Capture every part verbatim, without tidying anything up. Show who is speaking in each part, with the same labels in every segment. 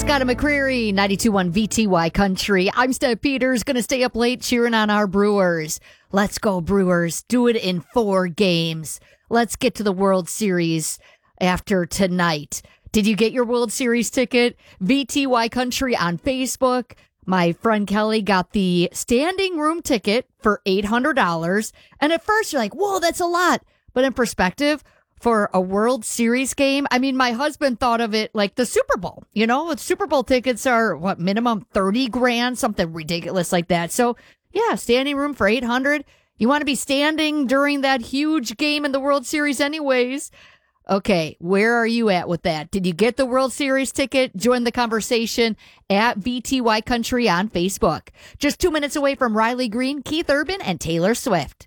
Speaker 1: Scott McCreery, ninety-two point one V T Y Country. I'm Steph Peters, going to stay up late cheering on our Brewers. Let's go, Brewers. Do it in four games. Let's get to the World Series after tonight. Did you get your World Series ticket? V T Y Country on Facebook. My friend Kelly got the standing room ticket for eight hundred dollars. And at first you're like, whoa, that's a lot. But in perspective, for a World Series game, I mean, my husband thought of it like the Super Bowl. You know, Super Bowl tickets are, what, minimum thirty grand, something ridiculous like that. So, yeah, standing room for eight hundred. You want to be standing during that huge game in the World Series anyways. Okay, where are you at with that? Did you get the World Series ticket? Join the conversation at V T Y Country on Facebook. Just two minutes away from Riley Green, Keith Urban, and Taylor Swift.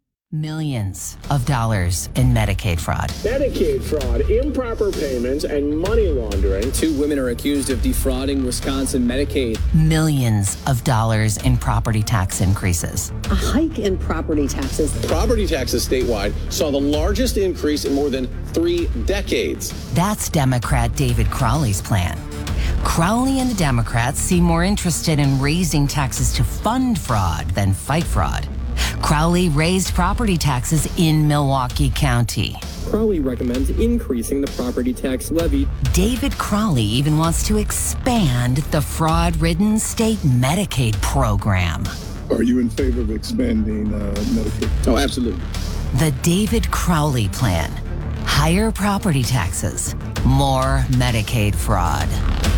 Speaker 2: Millions of dollars in Medicaid fraud.
Speaker 3: Medicaid fraud, improper payments, and money laundering.
Speaker 4: Two women are accused of defrauding Wisconsin Medicaid.
Speaker 2: Millions of dollars in property tax increases.
Speaker 5: A hike in property taxes.
Speaker 6: Property taxes statewide saw the largest increase in more than three decades.
Speaker 2: That's Democrat David Crowley's plan. Crowley and the Democrats seem more interested in raising taxes to fund fraud than fight fraud. Crowley raised property taxes in Milwaukee County.
Speaker 4: Crowley recommends increasing the property tax levy.
Speaker 2: David Crowley even wants to expand the fraud-ridden state Medicaid program.
Speaker 7: Are you in favor of expanding uh, Medicaid?
Speaker 6: Oh, absolutely.
Speaker 2: The David Crowley plan. Higher property taxes, more Medicaid fraud.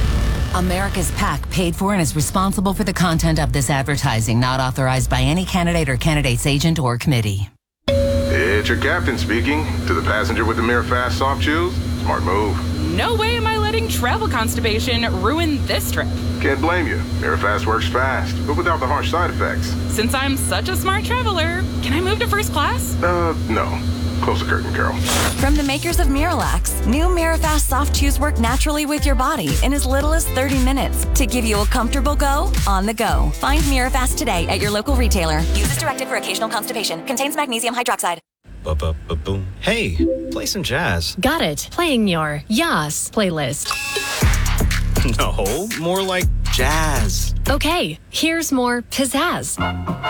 Speaker 2: America's PAC paid for and is responsible for the content of this advertising, not authorized by any candidate or candidate's agent or committee.
Speaker 8: It's your captain speaking. To the passenger with the MiraFast soft chews, smart move.
Speaker 9: No way am I letting travel constipation ruin this trip.
Speaker 8: Can't blame you. MiraFast works fast, but without the harsh side effects.
Speaker 9: Since I'm such a smart traveler, can I move to first class?
Speaker 8: Uh, no. Close the curtain, Carol.
Speaker 10: From the makers of Miralax, new MiraFast soft chews work naturally with your body in as little as thirty minutes to give you a comfortable go on the go. Find Mirafast today at your local retailer. Use as directed for occasional constipation. Contains magnesium hydroxide.
Speaker 11: Ba-ba-ba-boom. Hey, play some jazz.
Speaker 12: Got it. Playing your Yas playlist.
Speaker 11: No, more like jazz.
Speaker 12: Okay, here's more pizzazz.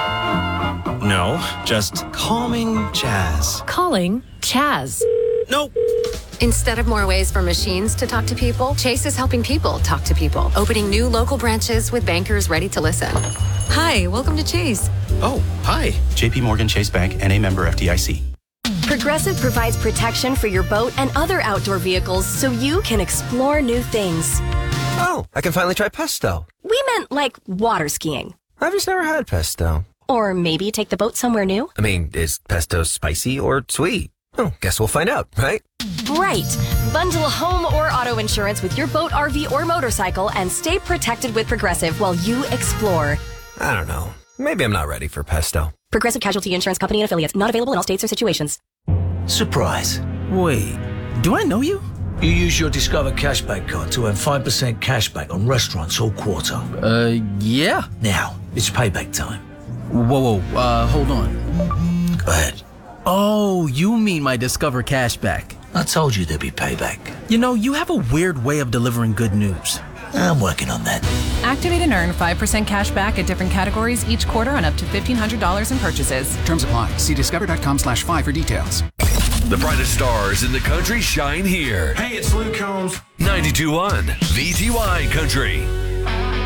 Speaker 11: No, just calming jazz.
Speaker 12: Calling Chaz.
Speaker 11: Nope.
Speaker 13: Instead of more ways for machines to talk to people, Chase is helping people talk to people, opening new local branches with bankers ready to listen. Hi, welcome to Chase.
Speaker 11: Oh, hi. J P Morgan Chase Bank, N A member F D I C.
Speaker 14: Progressive provides protection for your boat and other outdoor vehicles so you can explore new things.
Speaker 15: Oh, I can finally try pesto.
Speaker 14: We meant like water skiing.
Speaker 15: I've just never had pesto.
Speaker 14: Or maybe take the boat somewhere new.
Speaker 15: I mean, is pesto spicy or sweet? Oh, guess we'll find out, right?
Speaker 14: Right. Bundle home or auto insurance with your boat, R V, or motorcycle and stay protected with Progressive while you explore.
Speaker 15: I don't know. Maybe I'm not ready for pesto.
Speaker 14: Progressive Casualty Insurance Company and affiliates. Not available in all states or situations.
Speaker 16: Surprise.
Speaker 17: Wait, do I know you?
Speaker 16: You use your Discover Cashback card to earn five percent cashback on restaurants all quarter.
Speaker 17: Uh, yeah.
Speaker 16: Now, it's payback time.
Speaker 17: Whoa, whoa, uh, hold on.
Speaker 16: Go ahead.
Speaker 17: Oh, you mean my Discover Cashback.
Speaker 16: I told you there'd be payback.
Speaker 17: You know, you have a weird way of delivering good news.
Speaker 16: I'm working on that.
Speaker 9: Activate and earn five percent cash back at different categories each quarter on up to fifteen hundred dollars in purchases.
Speaker 18: Terms apply. See discover.com slash five for details.
Speaker 19: The brightest stars in the country shine here.
Speaker 20: Hey, it's Luke Combs.
Speaker 19: ninety-two point one V T Y Country.